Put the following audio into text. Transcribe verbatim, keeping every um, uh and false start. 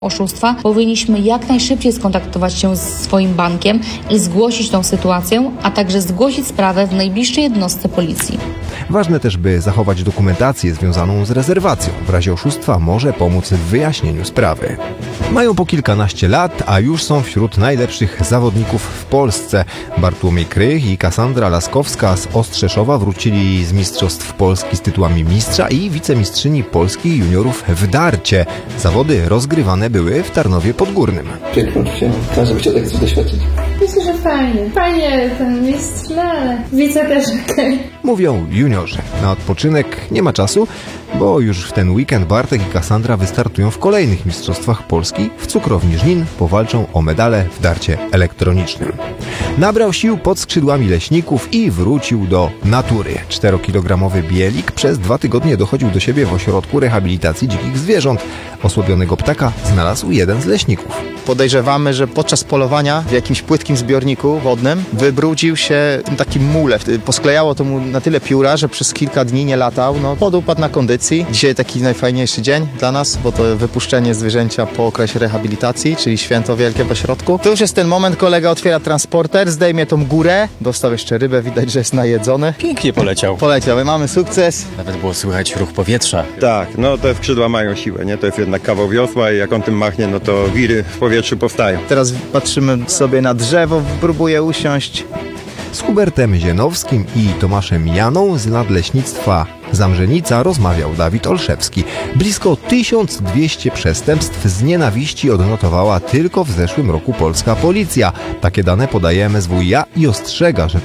oszustwa, powinniśmy jak najszybciej skontaktować się z swoim bankiem i zgłosić tą sytuację, a także zgłosić sprawę w najbliższej jednostce policji. Ważne też, by zachować dokumentację związaną z rezerwacją. W razie oszustwa może pomóc w wyjaśnieniu sprawy. Mają po kilkanaście lat, a już są wśród najlepszych zawodników w Polsce. Bartłomiej Krych i Kasandra Laskowska z Ostrzeszowa wrócili z Mistrzostw Polski z tytułami mistrza i wicemistrzyni Polski juniorów w darcie. Zawody rozgrywane były w Tarnowie Podgórnym. Piękno uczucie, każdy by chciał tak coś doświadczyć. Myślę, że fajnie. Fajnie ten mistrz, no ale widzę też okej. Okay. Mówią juniorzy. Na odpoczynek nie ma czasu, bo już w ten weekend Bartek i Kasandra wystartują w kolejnych Mistrzostwach Polski. W Cukrowni Żnin powalczą o medale w darcie elektronicznym. Nabrał sił pod skrzydłami leśników i wrócił do natury. Czterokilogramowy bielik przez dwa tygodnie dochodził do siebie w ośrodku rehabilitacji dzikich zwierząt. Osłabionego ptaka znalazł jeden z leśników. Podejrzewamy, że podczas polowania w jakimś płytkim zbiorniku wodnym wybrudził się taki mulew. Posklejało to mu na tyle pióra, że przez kilka dni nie latał. No, podupadł na kondycji. Dzisiaj taki najfajniejszy dzień dla nas, bo to wypuszczenie zwierzęcia po okresie rehabilitacji, czyli święto wielkie w ośrodku. To już jest ten moment, kolega otwiera transporter, zdejmie tą górę, dostał jeszcze rybę, widać, że jest najedzony. Pięknie poleciał. Poleciał, my mamy sukces. Nawet było słychać ruch powietrza. Tak, no te skrzydła mają siłę, nie? To jest jednak kawał wiosła i jak on tym machnie, no to wiry w powietrzu powstają. Teraz patrzymy sobie na drzewo, próbuję usiąść. Z Hubertem Zienowskim i Tomaszem Janą z Nadleśnictwa Zamrzenica rozmawiał Dawid Olszewski. Blisko tysiąc dwieście przestępstw z nienawiści odnotowała tylko w zeszłym roku polska policja. Takie dane podaje M S W iA i ostrzega, że